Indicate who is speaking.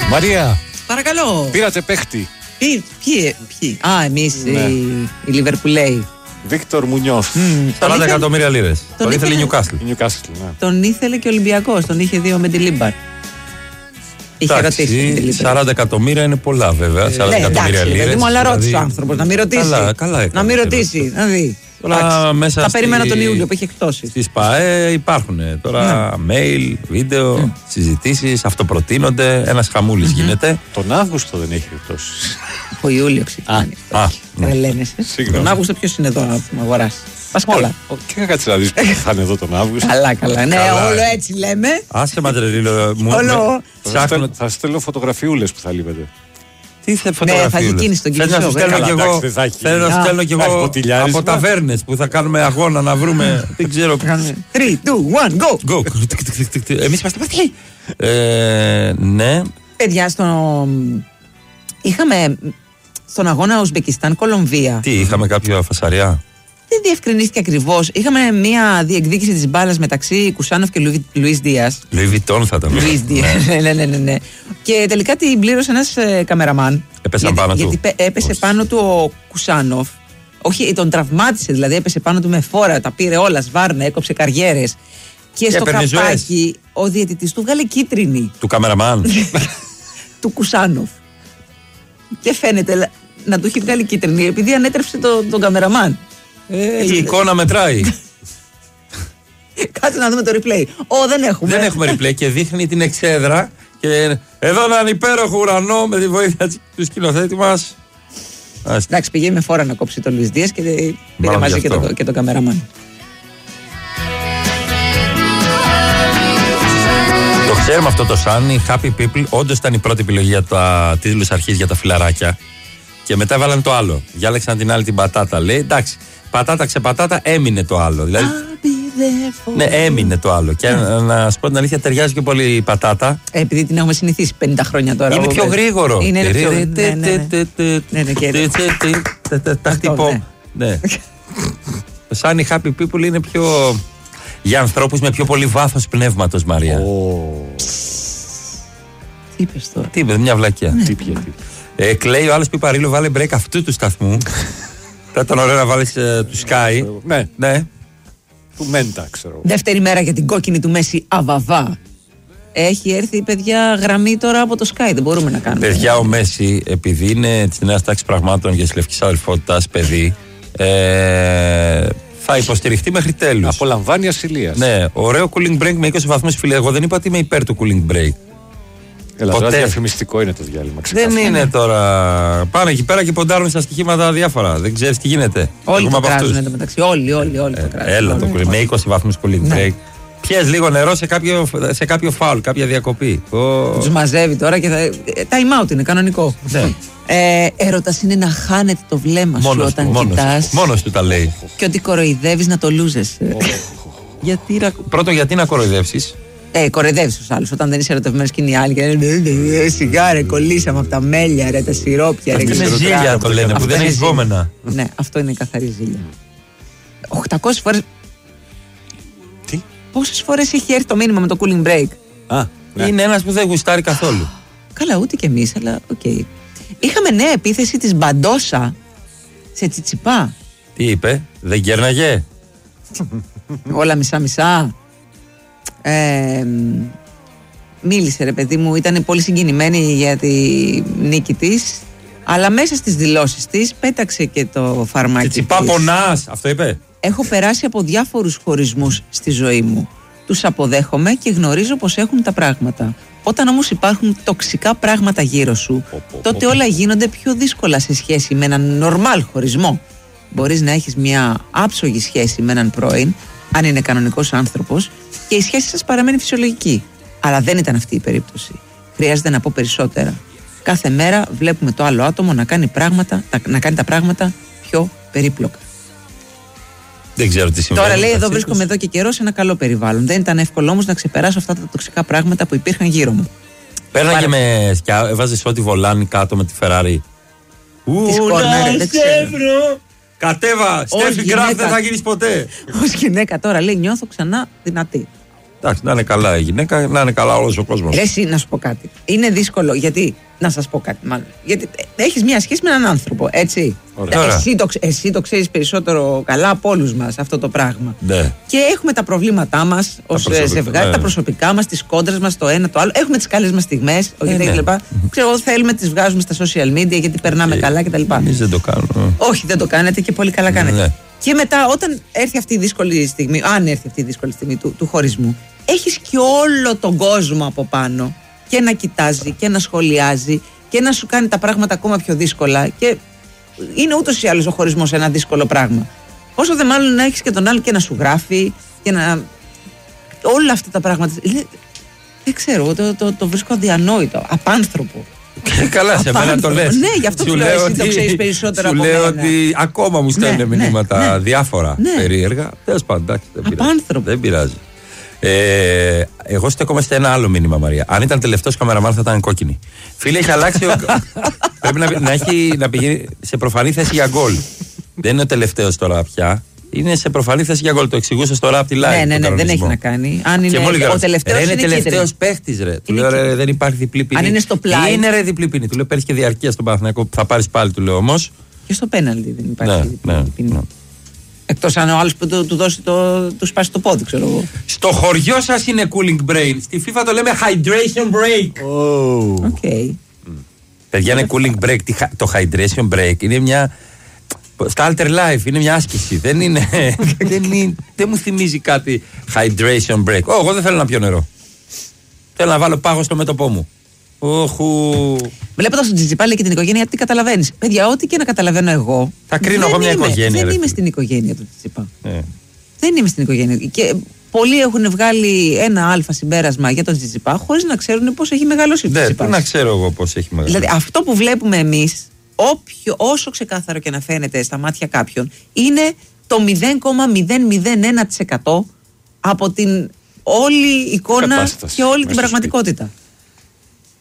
Speaker 1: Μαρία.
Speaker 2: Παρακαλώ.
Speaker 1: Πήρατε παίχτη.
Speaker 2: Ποιοι. Α, εμείς οι Λιβερπουλέοι.
Speaker 1: Βίκτορ Μουνιώθ.
Speaker 3: 40 εκατομμύρια λίρες. Τον ήθελε η
Speaker 1: Newcastle.
Speaker 2: Τον ήθελε και ο Ολυμπιακός. Τον είχε δει ο Μεντιλίμπαρ. Είχε ρωτήσει.
Speaker 3: 40 εκατομμύρια είναι πολλά βέβαια. 40 εκατομμύρια λίρες.
Speaker 2: Δηλαδή μου αλλά ρώτησε ο άνθρωπος να μην ρωτήσει.
Speaker 3: Καλά,
Speaker 2: να μην ρωτήσει. Να δει. Θα περίμενα τον Ιούλιο που έχει εκτόσει.
Speaker 3: Στη ΣΠΑΕ υπάρχουν τώρα mail, βίντεο, συζητήσεις, αυτοπροτείνονται. Ένας χαμούλης γίνεται.
Speaker 1: Τον Αύγουστο δεν έχει εκτόσει.
Speaker 2: Από Ιούλιο ξεκινάει. Τρελαίνεσαι. Τον Αύγουστο ποιος είναι εδώ να αγοράσει. Πας καλά.
Speaker 1: Και κάτσε να δεις που θα είναι εδώ τον Αύγουστο.
Speaker 2: Καλά. Ναι, όλο έτσι λέμε.
Speaker 3: Άσε ματρελίλο μου.
Speaker 1: Θα στέλνω φωτογραφιούλες που θα λείπετε.
Speaker 3: Τι θα φωτογραφιούλες.
Speaker 2: Ναι, θα γίνει στον κύριο.
Speaker 3: Θέλω να σου στέλνω κι εγώ από ταβέρνες που θα κάνουμε αγώνα να βρούμε. Δεν ξέρω.
Speaker 2: 3, 2, 1, go!
Speaker 3: Εμείς είμαστε παθοί. Ναι.
Speaker 2: Παιδιά, είχαμε στον αγώνα Ουσμπεκιστάν-Κολομβία.
Speaker 3: Τι, είχαμε κάποια φασαριά.
Speaker 2: Δεν διευκρινίστηκε ακριβώς. Είχαμε μια διεκδίκηση της μπάλας μεταξύ Κουσάνοφ και Λουίς Δίας.
Speaker 3: Λουί Βιτόν θα ήταν.
Speaker 2: Λουίς Δίας. Ναι. Και τελικά την πλήρωσε ένας καμεραμάν.
Speaker 3: Έπεσε πάνω του.
Speaker 2: Γιατί έπεσε πάνω του ο Κουσάνοφ. Όχι, τον τραυμάτισε, δηλαδή έπεσε πάνω του με φόρα, τα πήρε όλα, σβάρνα, έκοψε καριέρες. Και στο καπάκι ο διαιτητής του βγάλε κίτρινη.
Speaker 3: Του καμεραμάν.
Speaker 2: Του Κουσάνοφ. Και φαίνεται να του έχει βγάλει κίτρινη επειδή ανέτρεψε τον καμεραμάν.
Speaker 3: Η εικόνα μετράει.
Speaker 2: Κάτσε να δούμε το replay. Δεν έχουμε.
Speaker 3: Δεν έχουμε replay και δείχνει την εξέδρα. Και εδώ έναν υπέροχο ουρανό με τη βοήθεια του σκηνοθέτη μας.
Speaker 2: Εντάξει, πήγε με φόρα να κόψει τον Λουίς Δίας και πήρε μαζί και τον καμεραμάν.
Speaker 3: Το ξέρουμε αυτό το σαν, οι Happy People όντως ήταν η πρώτη επιλογή για τα τίτλους αρχής για τα φιλαράκια. Και μετά έβαλαν το άλλο. Διάλεξαν την άλλη την πατάτα. Λέει εντάξει, πατάτα ξεπατάτα, έμεινε το άλλο. Δηλαδή, ναι, έμεινε το άλλο. Και να σου πω την αλήθεια, ταιριάζει και πολύ η πατάτα.
Speaker 2: Επειδή την έχουμε συνηθίσει 50 χρόνια τώρα.
Speaker 3: Είναι πιο γρήγορο.
Speaker 2: Είναι πιο γρήγορο.
Speaker 3: Ναι. Σαν οι Happy People είναι πιο. Για ανθρώπους με πιο πολύ βάθος πνεύματος, Μαρία.
Speaker 2: Τι είπες τώρα.
Speaker 3: Τι είπες, μια βλακιά.
Speaker 1: Τι πιε.
Speaker 3: Κλαίει ο άλλος που είπε Παρίλο, βάλε break αυτού του σταθμού. Θα ήταν ωραίο να βάλεις του Sky.
Speaker 1: Ναι. Του Μέντα, ξέρω.
Speaker 2: Δεύτερη μέρα για την κόκκινη του Μέση Αβαβά. Έχει έρθει, παιδιά, γραμμή τώρα από το Sky. Δεν μπορούμε να κάνουμε.
Speaker 3: Παιδιά, ο Μέση, επειδή είναι τη νέα τάξη πραγμάτων για τη λευκή αδελφότητα, παιδί, θα υποστηριχτεί μέχρι τέλους.
Speaker 1: Απολαμβάνει ασυλίας.
Speaker 3: Ναι, ωραίο cooling break με 20 βαθμούς, φίλε. Εγώ δεν είπα ότι είμαι υπέρ του cooling break.
Speaker 1: Ποτέ. Διαφημιστικό είναι το διάλειμμα.
Speaker 3: Δεν είναι τώρα. Πάνε εκεί πέρα και ποντάρουν στα στοιχήματα διάφορα. Δεν ξέρεις τι γίνεται.
Speaker 2: Όλοι το κράζουν εν τω μεταξύ. Όλοι το κράζουν.
Speaker 3: Έλα το cooling. Με 20 βαθμούς cooling break. Πιες λίγο νερό σε κάποιο φάουλ, κάποια διακοπή.
Speaker 2: Τους μαζεύει τώρα και θα. Time out είναι κανονικό. Έρωτας είναι να χάνεται το βλέμμα σου όταν κοιτάς.
Speaker 3: Μόνος του τα λέει.
Speaker 2: Και ότι κοροϊδεύεις να το λούζεσαι.
Speaker 3: Πρώτον, γιατί να κοροϊδεύσεις.
Speaker 2: Κοροϊδεύεις τους άλλους όταν δεν είσαι ερωτευμένος και είναι οι άλλοι και λένε σιγάρε, κολλήσαμε από τα μέλια, ρε, τα σιρόπια.
Speaker 3: Αυτή είναι ζήλια το λένε που δεν έχει γκόμενα.
Speaker 2: Ναι, αυτό είναι καθαρή ζήλια. 800 φορές.
Speaker 1: Τι?
Speaker 2: Πόσες φορές έχει έρθει το μήνυμα με το cooling break?
Speaker 3: Είναι ένας που δεν γουστάρει καθόλου.
Speaker 2: Καλά, ούτε κι εμείς, αλλά οκ. Είχαμε νέα επίθεση της Μπαντόσα σε Τσιτσιπά.
Speaker 3: Τι είπε, δεν κέρναγε.
Speaker 2: Όλα μισά-μισά. Μίλησε, ρε παιδί μου, ήταν πολύ συγκινημένη για τη νίκη της, αλλά μέσα στις δηλώσεις της πέταξε και το φαρμάκι της.
Speaker 3: Τσιτσιπά πονάς, αυτό είπε.
Speaker 2: Έχω περάσει από διάφορους χωρισμούς στη ζωή μου. Τους αποδέχομαι και γνωρίζω πως έχουν τα πράγματα. Όταν όμως υπάρχουν τοξικά πράγματα γύρω σου, τότε όλα γίνονται πιο δύσκολα σε σχέση με έναν νορμάλ χωρισμό. Μπορείς να έχεις μια άψογη σχέση με έναν πρώην, αν είναι κανονικός άνθρωπος, και η σχέση σας παραμένει φυσιολογική. Αλλά δεν ήταν αυτή η περίπτωση. Χρειάζεται να πω περισσότερα. Κάθε μέρα βλέπουμε το άλλο άτομο να κάνει τα πράγματα πιο περίπλοκα.
Speaker 3: Δεν ξέρω τι συμβαίνει.
Speaker 2: Τώρα λέει: εδώ βρίσκομαι εδώ και καιρό σε ένα καλό περιβάλλον. Δεν ήταν εύκολο όμως να ξεπεράσω αυτά τα τοξικά πράγματα που υπήρχαν γύρω μου.
Speaker 3: Πέρναγε με σκιά, έβαζε ό,τι βολάνει κάτω με τη Ferrari.
Speaker 2: Κατέβα!
Speaker 3: Στέφη Γκράφ, δεν θα γίνεις ποτέ.
Speaker 2: Ως γυναίκα τώρα λέει: νιώθω ξανά δυνατή.
Speaker 3: Εντάξει, να είναι καλά η γυναίκα, να είναι καλά όλος ο κόσμος.
Speaker 2: Εσύ, να σου πω κάτι. Είναι δύσκολο, γιατί. Να σας πω κάτι, μάλλον. Γιατί έχεις μια σχέση με έναν άνθρωπο, έτσι. Εσύ το ξέρεις περισσότερο καλά από όλους μας αυτό το πράγμα.
Speaker 3: Ναι.
Speaker 2: Και έχουμε τα προβλήματά μας ως ζευγάρι, τα προσωπικά μας, τις κόντρες μας, το ένα το άλλο. Έχουμε τις καλές μας στιγμές, Ξέρω, θέλουμε, τις βγάζουμε στα social media γιατί περνάμε καλά κτλ.
Speaker 3: Εμείς δεν το κάνουμε.
Speaker 2: Όχι, δεν το κάνετε και πολύ καλά κάνετε. Ναι. Και μετά, όταν έρθει αυτή η δύσκολη στιγμή, αν έρθει αυτή η δύσκολη στιγμή του χωρισμού, έχεις και όλο τον κόσμο από πάνω και να κοιτάζει και να σχολιάζει και να σου κάνει τα πράγματα ακόμα πιο δύσκολα. Και είναι ούτως ή άλλως ο χωρισμός ένα δύσκολο πράγμα. Όσο δε μάλλον να έχεις και τον άλλο και να σου γράφει και να. Όλα αυτά τα πράγματα. Δεν ξέρω, το βρίσκω αδιανόητο, απάνθρωπο.
Speaker 3: Καλά, σε μένα το λες.
Speaker 2: Ναι, γι' αυτό σου λέω ότι το ξέρεις περισσότερο από μένα.
Speaker 3: Σου λέω ότι ακόμα μου στέλνουν μηνύματα διάφορα περίεργα. Τέλος πάντων, δεν πειράζει. Εγώ στέκομαι σε ένα άλλο μήνυμα, Μαρία. Αν ήταν τελευταίος καμεραμάν θα ήταν κόκκινη. Φίλε, έχει αλλάξει. Πρέπει να πηγαίνει σε προφανή θέση για γκολ. Δεν είναι ο τελευταίος τώρα πια. Είναι σε προφανή θέση για γκολ. Το εξηγούσες τώρα από τη live.
Speaker 2: Ναι, δεν έχει να κάνει. Αν είναι ο τελευταίος.
Speaker 3: Είναι τελευταίος παίχτης, ρε. Του λέω, ρε, δεν υπάρχει διπλή ποινή.
Speaker 2: Αν είναι στο πλάι.
Speaker 3: Είναι, ρε, διπλή ποινή. Του λέω, παίρνει και διαρκεία στον Παναθηναϊκό. Θα πάρεις πάλι, του λέω όμως.
Speaker 2: Και στο πέναλτι δεν υπάρχει διπλή ποινή. Εκτός αν ο άλλος που του δώσει του σπάσει το πόδι, ξέρω εγώ.
Speaker 3: Στο χωριό σας είναι cooling brain. Στη FIFA το λέμε hydration break.
Speaker 2: Okay.
Speaker 3: Παιδιά, είναι cooling break. Το hydration break είναι μια. Στα Alter Life είναι μια άσκηση. Δεν είναι. Δεν μου θυμίζει κάτι hydration break. Εγώ δεν θέλω να πιω νερό. Θέλω να βάλω πάγο στο μέτωπό μου.
Speaker 2: Βλέποντας τον Τζιτζιπάλη και την οικογένεια, τι καταλαβαίνεις. Παιδιά, ό,τι και να καταλαβαίνω εγώ.
Speaker 3: Θα κρίνω εγώ μια οικογένεια.
Speaker 2: Δεν είμαι στην οικογένεια του Τζιτζιπά. Δεν είμαι στην οικογένεια. Και πολλοί έχουν βγάλει ένα αλφα συμπέρασμα για τον Τζιτζιπά χωρίς να ξέρουν πώς έχει μεγαλώσει ο Τζιτζιπάς.
Speaker 3: Δεν να ξέρω εγώ πώς έχει μεγαλώσει.
Speaker 2: Δηλαδή, αυτό που βλέπουμε εμείς, όσο ξεκάθαρο και να φαίνεται στα μάτια κάποιων, είναι το 0,001% από την όλη εικόνα και όλη την πραγματικότητα.